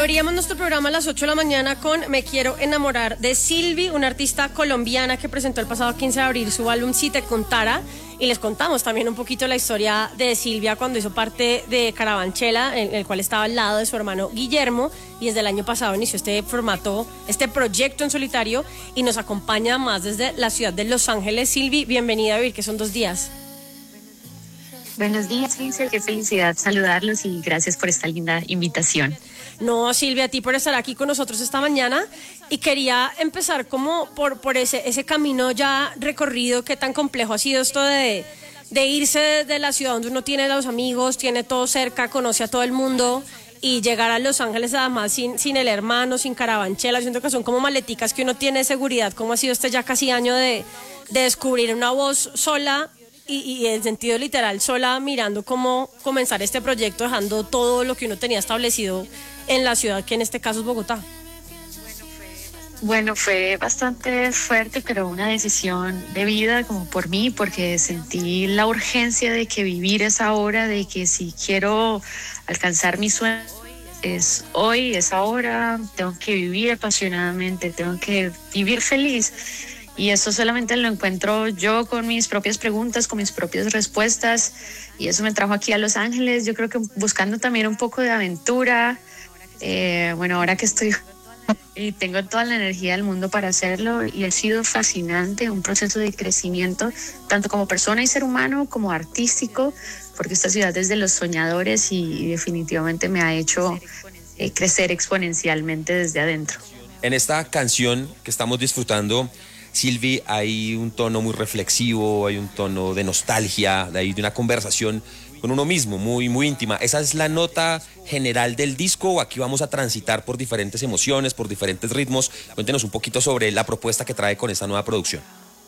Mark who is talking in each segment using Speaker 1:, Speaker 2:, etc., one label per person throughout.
Speaker 1: Abríamos nuestro programa a las 8 de la mañana con Me Quiero Enamorar de Silvi, una artista colombiana que presentó el pasado 15 de abril su álbum Si Te Contara. Y les contamos también un poquito la historia de Silvia cuando hizo parte de Carabanchela, en el cual estaba al lado de su hermano Guillermo. Y desde el año pasado inició este formato, este proyecto en solitario. Y nos acompaña más desde la ciudad de Los Ángeles. Silvi, bienvenida a Vivir, que son 2 días.
Speaker 2: Buenos días, Lindsay. Qué felicidad saludarlos y gracias por esta linda invitación.
Speaker 1: No, Silvia, a ti por estar aquí con nosotros esta mañana, y quería empezar como por ese camino ya recorrido. Qué tan complejo ha sido esto de irse de la ciudad donde uno tiene a los amigos, tiene todo cerca, conoce a todo el mundo, y llegar a Los Ángeles además sin el hermano, sin Carabanchela. Siento que son como maleticas que uno tiene de seguridad. ¿Cómo ha sido este ya casi año de descubrir una voz sola? Y en sentido literal, sola, mirando cómo comenzar este proyecto, dejando todo lo que uno tenía establecido en la ciudad, que en este caso es Bogotá.
Speaker 2: Bueno, fue bastante fuerte, pero una decisión de vida como por mí, porque sentí la urgencia de que vivir es ahora, de que si quiero alcanzar mi sueño, es hoy, es ahora, tengo que vivir apasionadamente, tengo que vivir feliz. Y eso solamente lo encuentro yo con mis propias preguntas, con mis propias respuestas. Y eso me trajo aquí a Los Ángeles. Yo creo que buscando también un poco de aventura. Bueno, ahora que estoy y tengo toda la energía del mundo para hacerlo. Y ha sido fascinante, un proceso de crecimiento, tanto como persona y ser humano, como artístico, porque esta ciudad es de los soñadores y definitivamente me ha hecho crecer exponencialmente desde adentro.
Speaker 3: En esta canción que estamos disfrutando, Silvi, hay un tono muy reflexivo, hay un tono de nostalgia, de una conversación con uno mismo, muy, muy íntima. ¿Esa es la nota general del disco o aquí vamos a transitar por diferentes emociones, por diferentes ritmos? Cuéntenos un poquito sobre la propuesta que trae con esta nueva producción.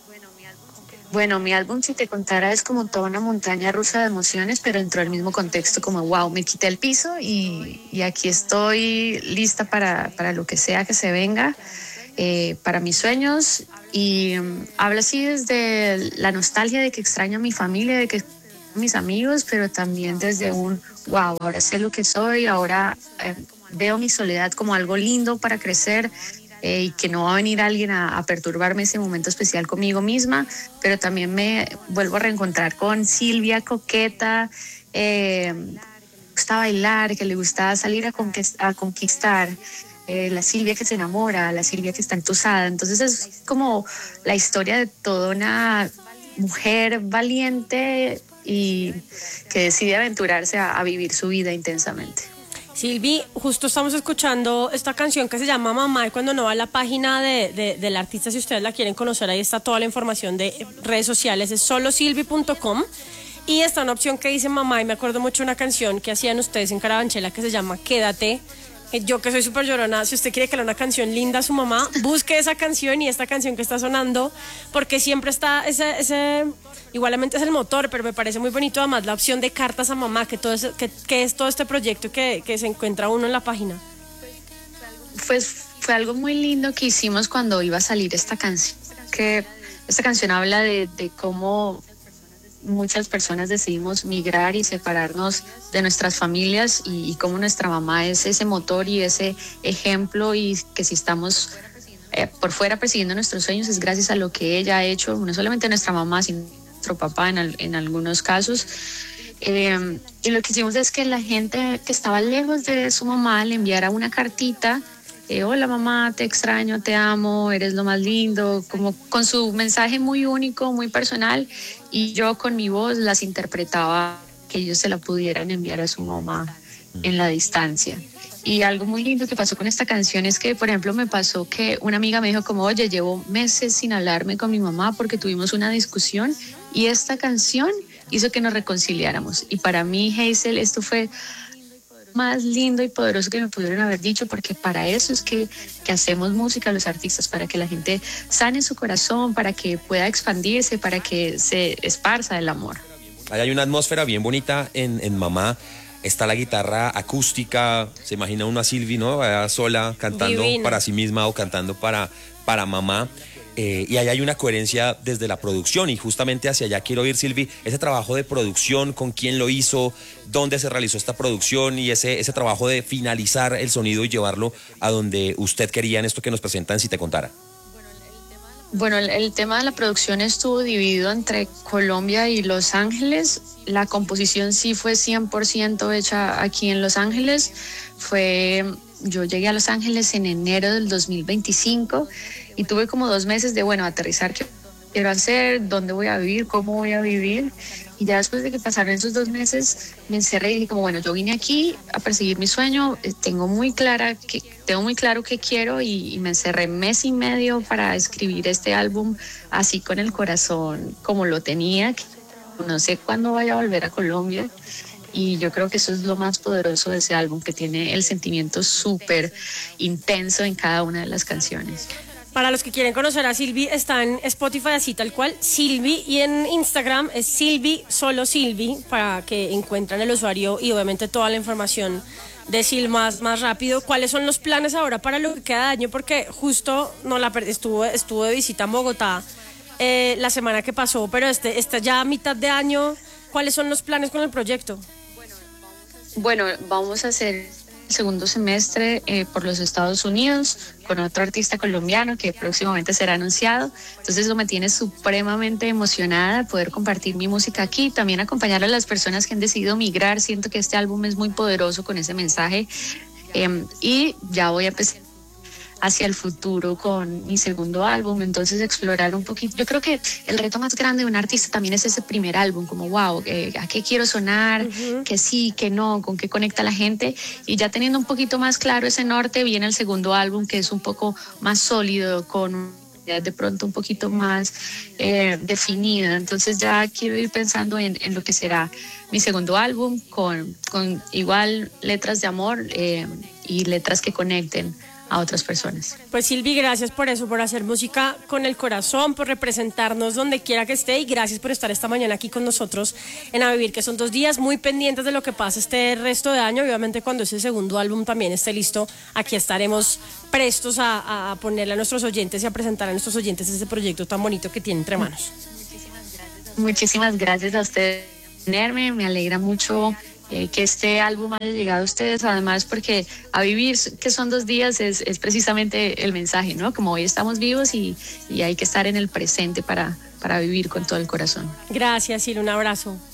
Speaker 2: Bueno, mi álbum Si Te Contara es como toda una montaña rusa de emociones, pero dentro del mismo contexto, como wow, me quité el piso y aquí estoy lista para lo que sea que se venga. Para mis sueños, y habla así desde la nostalgia de que extraño a mi familia, de que a mis amigos, pero también desde un wow, ahora sé lo que soy, ahora veo mi soledad como algo lindo para crecer, y que no va a venir alguien a perturbarme ese momento especial conmigo misma, pero también me vuelvo a reencontrar con Silvia coqueta, gusta bailar, que le gusta salir a conquistar. La Silvia que se enamora, la Silvia que está entusada. Entonces es como la historia de toda una mujer valiente y que decide aventurarse a vivir su vida intensamente.
Speaker 1: Silvi, justo estamos escuchando esta canción que se llama Mamá, y cuando no va a la página del artista, si ustedes la quieren conocer, ahí está toda la información de redes sociales, es solosilvi.com. Y está una opción que dice Mamá, y me acuerdo mucho de una canción que hacían ustedes en Carabanchela que se llama Quédate. Yo que soy súper llorona, si usted quiere que le dé una canción linda a su mamá, busque esa canción y esta canción que está sonando, porque siempre está ese igualmente es el motor, pero me parece muy bonito además la opción de cartas a mamá, que es todo este proyecto que se encuentra uno en la página.
Speaker 2: Pues fue algo muy lindo que hicimos cuando iba a salir esta canción, que esta canción habla de cómo muchas personas decidimos migrar y separarnos de nuestras familias y cómo nuestra mamá es ese motor y ese ejemplo, y que si estamos por fuera persiguiendo nuestros sueños es gracias a lo que ella ha hecho, no solamente nuestra mamá, sino nuestro papá en algunos casos. Y lo que hicimos es que la gente que estaba lejos de su mamá le enviara una cartita. Hola mamá, te extraño, te amo, eres lo más lindo, como con su mensaje muy único, muy personal, y yo con mi voz las interpretaba que ellos se la pudieran enviar a su mamá en la distancia. Y algo muy lindo que pasó con esta canción es que, por ejemplo, me pasó que una amiga me dijo como, oye, llevo meses sin hablarme con mi mamá porque tuvimos una discusión y esta canción hizo que nos reconciliáramos. Y para mí, Hazel, esto fue más lindo y poderoso que me pudieron haber dicho, porque para eso es que hacemos música los artistas, para que la gente sane su corazón, para que pueda expandirse, para que se esparza el amor.
Speaker 3: Ahí hay una atmósfera bien bonita en Mamá. Está la guitarra acústica, se imagina uno a Silvi, ¿no? Sola, cantando divina para sí misma o cantando para mamá. y ahí hay una coherencia desde la producción y justamente hacia allá quiero ir, Sylvie, ese trabajo de producción, con quién lo hizo, dónde se realizó esta producción y ese trabajo de finalizar el sonido y llevarlo a donde usted quería en esto que nos presentan Si Te Contara.
Speaker 2: Bueno, el tema de la producción estuvo dividido entre Colombia y Los Ángeles. La composición sí fue 100% hecha aquí en Los Ángeles. Yo llegué a Los Ángeles en enero del 2025 y tuve como 2 meses de, aterrizar qué quiero hacer, dónde voy a vivir, cómo voy a vivir. Y ya después de que pasaron esos 2 meses, me encerré y dije como, yo vine aquí a perseguir mi sueño, tengo muy claro qué quiero y me encerré 1 mes y medio para escribir este álbum así con el corazón como lo tenía. No sé cuándo vaya a volver a Colombia y yo creo que eso es lo más poderoso de ese álbum, que tiene el sentimiento súper intenso en cada una de las canciones.
Speaker 1: Para los que quieren conocer a Sylvie, está en Spotify así tal cual, Sylvie, y en Instagram es Sylvie, solo Sylvie, para que encuentren el usuario y obviamente toda la información de Sil más rápido. ¿Cuáles son los planes ahora para lo que queda de año? Porque justo estuvo de visita en Bogotá la semana que pasó, pero está ya a mitad de año. ¿Cuáles son los planes con el proyecto?
Speaker 2: Bueno, vamos a hacer el segundo semestre por los Estados Unidos con otro artista colombiano que próximamente será anunciado. Entonces eso me tiene supremamente emocionada poder compartir mi música aquí, también acompañar a las personas que han decidido migrar. Siento que este álbum es muy poderoso con ese mensaje y ya voy a empezar hacia el futuro con mi segundo álbum, entonces explorar un poquito. Yo creo que el reto más grande de un artista también es ese primer álbum, como ¿a qué quiero sonar? Que sí, que no, con qué conecta la gente, y ya teniendo un poquito más claro ese norte, viene el segundo álbum que es un poco más sólido, con de pronto un poquito más definida. Entonces ya quiero ir pensando en lo que será mi segundo álbum con igual letras de amor y letras que conecten a otras personas.
Speaker 1: Pues Sylvie, gracias por eso, por hacer música con el corazón, por representarnos donde quiera que esté, y gracias por estar esta mañana aquí con nosotros en A Vivir, que son 2 días muy pendientes de lo que pasa este resto de año. Obviamente cuando ese segundo álbum también esté listo, aquí estaremos prestos a ponerle a nuestros oyentes y a presentar a nuestros oyentes ese proyecto tan bonito que tiene entre manos.
Speaker 2: Muchísimas gracias a ustedes por tenerme, me alegra mucho que este álbum haya llegado a ustedes, además porque A Vivir, que son 2 días, es precisamente el mensaje, ¿no? Como hoy estamos vivos y hay que estar en el presente para vivir con todo el corazón.
Speaker 1: Gracias, Sil, un abrazo.